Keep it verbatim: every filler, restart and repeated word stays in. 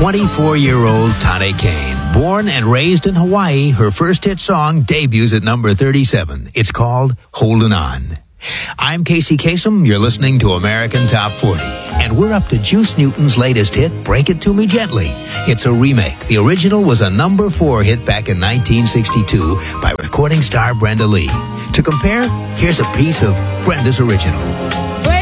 twenty-four-year-old Tane Kane. Born and raised in Hawaii, her first hit song debuts at number thirty-seven. It's called Holdin' On. I'm Casey Kasem. You're listening to American Top forty. And we're up to Juice Newton's latest hit, Break It To Me Gently. It's a remake. The original was a number four hit back in nineteen sixty-two by recording star Brenda Lee. To compare, here's a piece of Brenda's original.